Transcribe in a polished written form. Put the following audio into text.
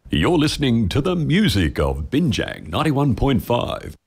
You're listening to the music of Binjang 91.5.